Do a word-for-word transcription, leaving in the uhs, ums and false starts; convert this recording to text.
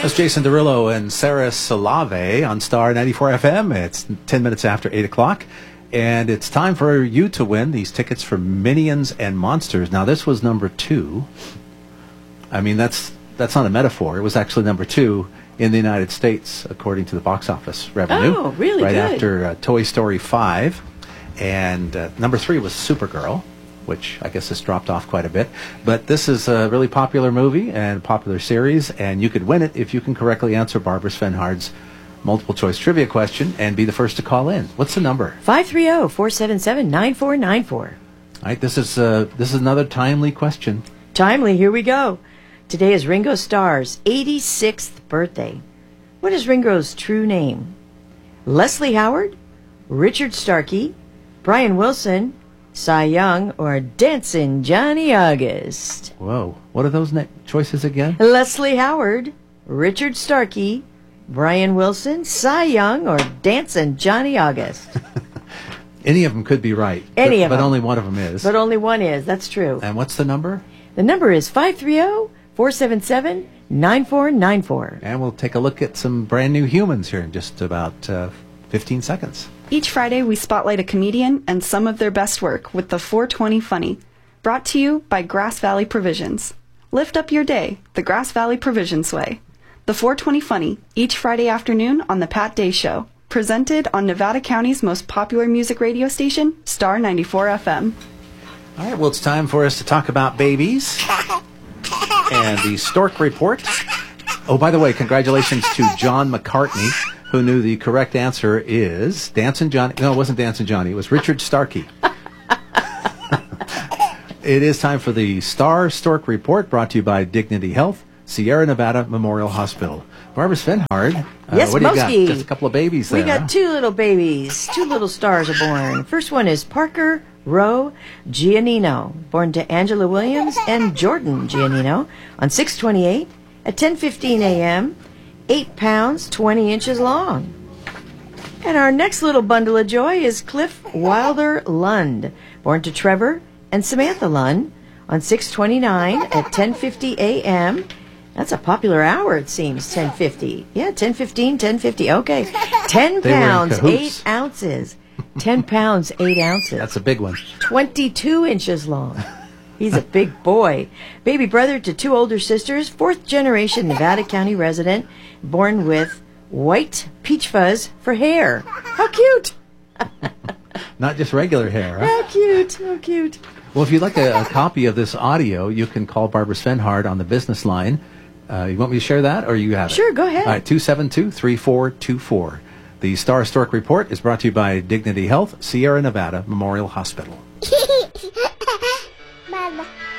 That's Jason Derulo and Sarah Salave on Star ninety-four F M. It's ten minutes after eight o'clock, and it's time for you to win these tickets for Minions and Monsters. Now, this was number two. I mean, that's that's not a metaphor. It was actually number two in the United States, according to the box office revenue. Oh, really right good. after uh, Toy Story five. And uh, number three was Supergirl, which I guess has dropped off quite a bit. But this is a really popular movie and popular series, and you could win it if you can correctly answer Barbara Svenhard's multiple choice trivia question and be the first to call in. What's the number? five three zero, four seven seven, nine four nine four. All right, this is uh, this is another timely question. Timely, here we go. Today is Ringo Starr's eighty-sixth birthday. What is Ringo's true name? Leslie Howard, Richard Starkey, Brian Wilson, Cy Young, or Dancing Johnny August? Whoa, what are those na- choices again? Leslie Howard, Richard Starkey, Brian Wilson, Cy Young, or Dancing Johnny August? Any of them could be right. Any but, of but them. only one of them is. But only one is, that's true. And what's the number? The number is five three zero, four seven seven, nine four nine four. And we'll take a look at some brand new humans here in just about uh, fifteen seconds. Each Friday, we spotlight a comedian and some of their best work with the four twenty Funny, brought to you by Grass Valley Provisions. Lift up your day the Grass Valley Provisions way. The four twenty Funny, each Friday afternoon on The Pat Day Show, presented on Nevada County's most popular music radio station, Star ninety-four F M. All right, well, it's time for us to talk about babies and the Stork Report. Oh, by the way, congratulations to John McCartney, who knew the correct answer is Dancing Johnny. No, it wasn't Dancing Johnny. It was Richard Starkey. It is time for the Star Stork Report, brought to you by Dignity Health, Sierra Nevada Memorial Hospital. Barbara Svenhard, uh, Yes, what do you got? Mosky. Just a couple of babies there. We got two little babies. Two little stars are born. First one is Parker Roe Giannino, born to Angela Williams and Jordan Giannino on six twenty-eight at ten fifteen a.m., eight pounds, twenty inches long. And our next little bundle of joy is Cliff Wilder Lund, born to Trevor and Samantha Lund on six twenty-nine at ten fifty a.m. That's a popular hour, it seems, ten fifty. Yeah, ten fifteen, ten fifty. Okay. ten They were in pounds, cahoots. eight ounces. ten pounds, eight ounces. That's a big one. twenty-two inches long. He's a big boy. Baby brother to two older sisters, fourth generation Nevada County resident, born with white peach fuzz for hair. How cute! Not just regular hair, huh? How cute! How cute! Well, if you'd like a, a copy of this audio, you can call Barbara Svenhard on the business line. Uh, you want me to share that, or you have it? Sure, go ahead. All right, two seven two, three four two four. The Star Stork Report is brought to you by Dignity Health, Sierra Nevada Memorial Hospital. Mama.